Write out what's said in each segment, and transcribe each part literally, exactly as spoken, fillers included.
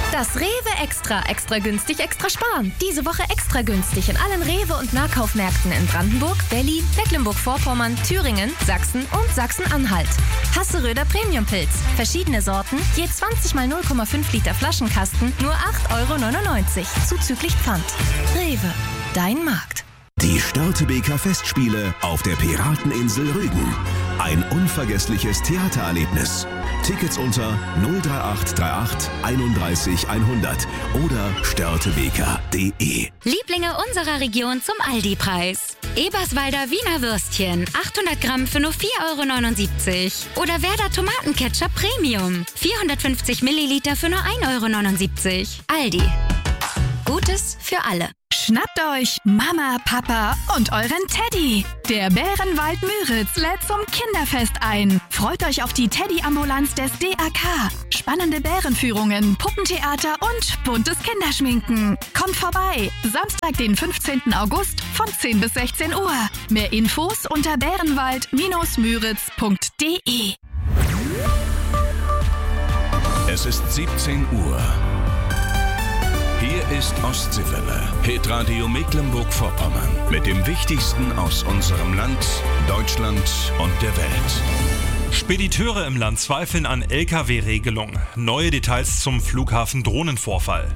Das Rewe Extra, extra günstig, extra sparen. Diese Woche extra günstig in allen Rewe- und Nahkaufmärkten in Brandenburg, Berlin, Mecklenburg-Vorpommern, Thüringen, Sachsen und Sachsen-Anhalt. Hasseröder Premiumpilz. Verschiedene Sorten, je zwanzig mal null Komma fünf Liter Flaschenkasten, nur acht Euro neunundneunzig, zuzüglich Pfand. Rewe, dein Markt. Die Störtebeker Festspiele auf der Pirateninsel Rügen. Ein unvergessliches Theatererlebnis. Tickets unter null drei acht drei acht einunddreißig hundert oder störtebeker punkt de. Lieblinge unserer Region zum Aldi-Preis. Eberswalder Wiener Würstchen, achthundert Gramm für nur vier Euro neunundsiebzig. Oder Werder Tomatenketchup Premium, vierhundertfünfzig Milliliter für nur ein Euro neunundsiebzig. Aldi. Gutes für alle. Schnappt euch Mama, Papa und euren Teddy. Der Bärenwald Müritz lädt zum Kinderfest ein. Freut euch auf die Teddy-Ambulanz des D A K. Spannende Bärenführungen, Puppentheater und buntes Kinderschminken. Kommt vorbei. Samstag, den fünfzehnten August von zehn bis sechzehn Uhr. Mehr Infos unter bärenwald Müritz punkt de. Es ist siebzehn Uhr. Hier ist Ostseewelle, Hitradio Mecklenburg-Vorpommern. Mit dem Wichtigsten aus unserem Land, Deutschland und der Welt. Spediteure im Land zweifeln an L K W-Regelung. Neue Details zum Flughafen Drohnenvorfall.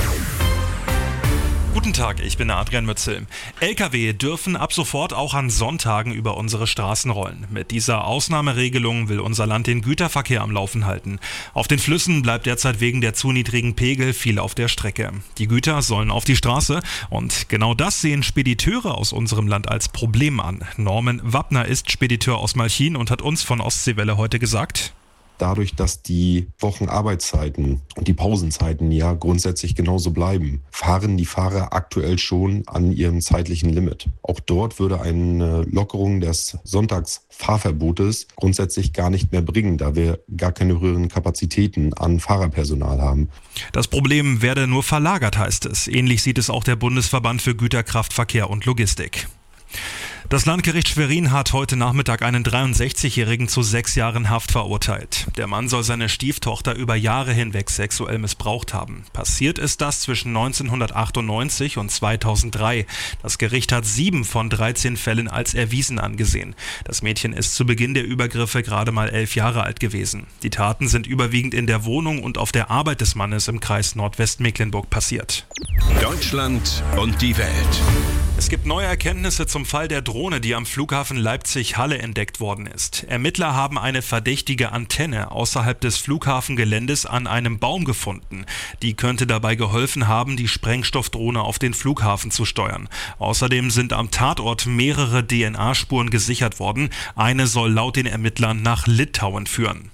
Guten Tag, ich bin Adrian Mützel. L K W dürfen ab sofort auch an Sonntagen über unsere Straßen rollen. Mit dieser Ausnahmeregelung will unser Land den Güterverkehr am Laufen halten. Auf den Flüssen bleibt derzeit wegen der zu niedrigen Pegel viel auf der Strecke. Die Güter sollen auf die Straße und genau das sehen Spediteure aus unserem Land als Problem an. Norman Wappner ist Spediteur aus Malchin und hat uns von Ostseewelle heute gesagt: Dadurch, dass die Wochenarbeitszeiten und die Pausenzeiten ja grundsätzlich genauso bleiben, fahren die Fahrer aktuell schon an ihrem zeitlichen Limit. Auch dort würde eine Lockerung des Sonntagsfahrverbotes grundsätzlich gar nicht mehr bringen, da wir gar keine höheren Kapazitäten an Fahrerpersonal haben. Das Problem werde nur verlagert, heißt es. Ähnlich sieht es auch der Bundesverband für Güterkraftverkehr und Logistik. Das Landgericht Schwerin hat heute Nachmittag einen dreiundsechzigjährigen zu sechs Jahren Haft verurteilt. Der Mann soll seine Stieftochter über Jahre hinweg sexuell missbraucht haben. Passiert ist das zwischen neunzehnhundertachtundneunzig und zweitausenddrei. Das Gericht hat sieben von dreizehn Fällen als erwiesen angesehen. Das Mädchen ist zu Beginn der Übergriffe gerade mal elf Jahre alt gewesen. Die Taten sind überwiegend in der Wohnung und auf der Arbeit des Mannes im Kreis Nordwestmecklenburg passiert. Deutschland und die Welt. Es gibt neue Erkenntnisse zum Fall der Drohne, die am Flughafen Leipzig-Halle entdeckt worden ist. Ermittler haben eine verdächtige Antenne außerhalb des Flughafengeländes an einem Baum gefunden. Die könnte dabei geholfen haben, die Sprengstoffdrohne auf den Flughafen zu steuern. Außerdem sind am Tatort mehrere D N A-Spuren gesichert worden. Eine soll laut den Ermittlern nach Litauen führen.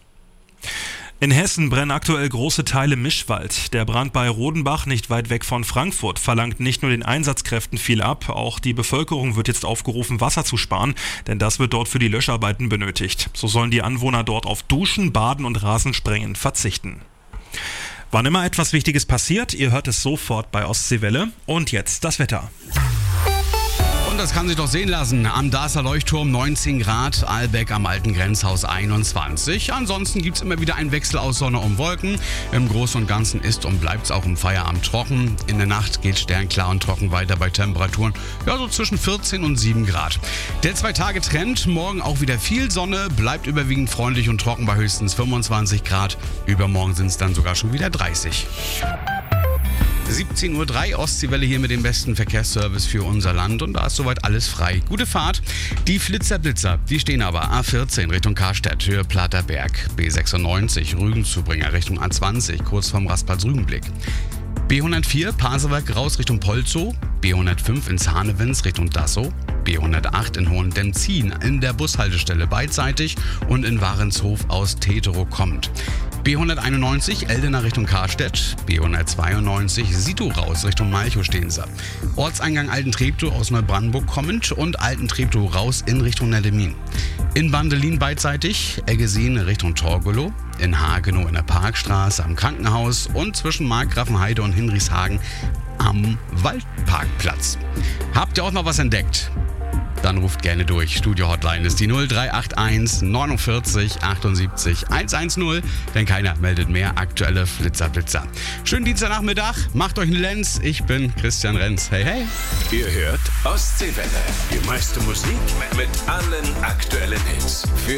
In Hessen brennen aktuell große Teile Mischwald. Der Brand bei Rodenbach, nicht weit weg von Frankfurt, verlangt nicht nur den Einsatzkräften viel ab, auch die Bevölkerung wird jetzt aufgerufen, Wasser zu sparen, denn das wird dort für die Löscharbeiten benötigt. So sollen die Anwohner dort auf Duschen, Baden und Rasensprengen verzichten. Wann immer etwas Wichtiges passiert, ihr hört es sofort bei Ostseewelle. Und jetzt das Wetter. Und das kann sich doch sehen lassen. Am Darßer Leuchtturm neunzehn Grad, Albeck am Alten Grenzhaus einundzwanzig. Ansonsten gibt es immer wieder einen Wechsel aus Sonne und Wolken. Im Großen und Ganzen ist und bleibt es auch im Feierabend trocken. In der Nacht geht sternklar und trocken weiter bei Temperaturen ja so zwischen vierzehn und sieben Grad. Der Zwei-Tage-Trend, morgen auch wieder viel Sonne, bleibt überwiegend freundlich und trocken bei höchstens fünfundzwanzig Grad. Übermorgen sind es dann sogar schon wieder dreißig. siebzehn Uhr drei, Ostseewelle hier mit dem besten Verkehrsservice für unser Land und da ist soweit alles frei. Gute Fahrt. Die Flitzer-Blitzer, die stehen aber A vierzehn Richtung Karstadt, Höhe Platterberg, B sechsundneunzig Rügenzubringer Richtung A zwanzig, kurz vorm Raspals-Rügenblick. B hundertvier Pasewalk raus Richtung Polzow, B hundertfünf in Zahnewitz Richtung Dassow, B hundertacht in Hohendenzin in der Bushaltestelle beidseitig und in Warenshof aus Teterow kommt. B hunderteinundneunzig Eldena Richtung Karstedt, B hundertzweiundneunzig Sito raus Richtung Malchow stehen sie. Ortseingang Altentreptow aus Neubrandenburg kommend und Altentreptow raus in Richtung Neldemin. In Bandelin beidseitig, Eggesin Richtung Torgelow, in Hagenow in der Parkstraße am Krankenhaus und zwischen Markgrafenheide und Hinrichshagen am Waldparkplatz. Habt ihr auch noch was entdeckt? dann ruft gerne durch. Studio-Hotline ist die null drei acht eins neunundvierzig achtundsiebzig hundertzehn, denn keiner meldet mehr aktuelle Flitzer-Blitzer. Schönen Dienstagnachmittag, macht euch einen Lenz. Ich bin Christian Renz. Hey, hey. Ihr hört Ostseewelle. Die meiste Musik mit allen aktuellen Hits. Für